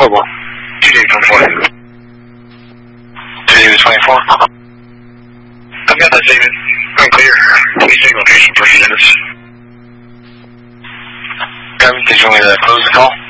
Football. 224. 224. I've got that statement. I'm clear. Please take location for a few minutes. Did you want me to close the call?